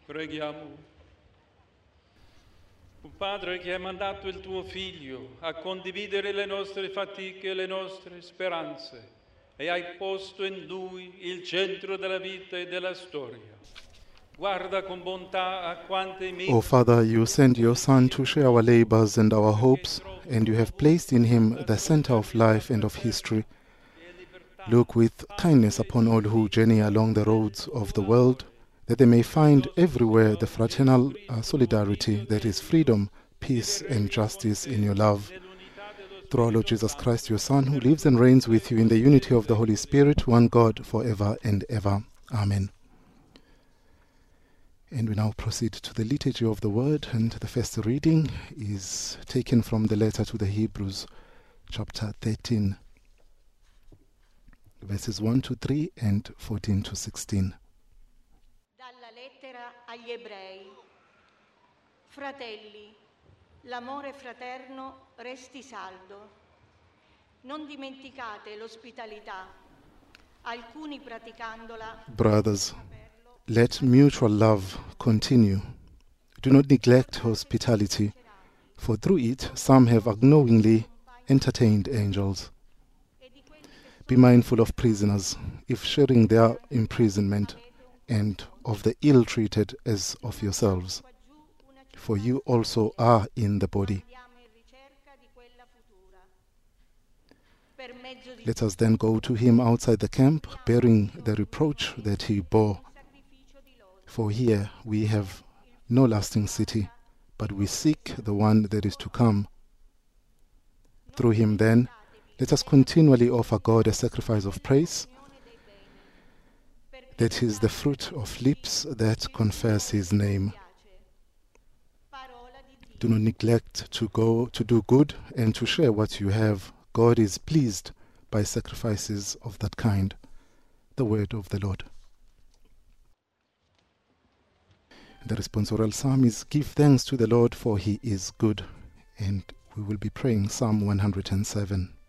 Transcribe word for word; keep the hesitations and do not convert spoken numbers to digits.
Preghiamo. O Padre che hai mandato il tuo Figlio a condividere le nostre fatiche e le nostre speranze e hai posto in lui il centro della vita e della storia. Guarda con bontà a quante O Father, you sent your Son to share our labors and our hopes, and you have placed in him the center of life and of history. Look with kindness upon all who journey along the roads of the world, that they may find everywhere the fraternal uh, solidarity that is freedom, peace, and justice in your love. Through our Lord Jesus Christ, your Son, who lives and reigns with you in the unity of the Holy Spirit, one God, forever and ever. Amen. And we now proceed to the liturgy of the Word, and the first reading is taken from the letter to the Hebrews, chapter thirteen, verses one to three and fourteen to sixteen. Dalla lettera agli Ebrei. Fratelli, l'amore fraterno resti saldo. Non dimenticate l'ospitalità, alcuni praticandola. Brothers, let mutual love continue. Do not neglect hospitality, for through it some have unknowingly entertained angels. Be mindful of prisoners, if sharing their imprisonment, and of the ill-treated as of yourselves. For you also are in the body. Let us then go to him outside the camp, bearing the reproach that he bore. For here we have no lasting city, but we seek the one that is to come. Through him then, let us continually offer God a sacrifice of praise, that is the fruit of lips that confess his name. Do not neglect to go to do good and to share what you have. God is pleased by sacrifices of that kind. The word of the Lord. The responsorial psalm is Give thanks to the Lord, for he is good. And we will be praying Psalm one hundred seven.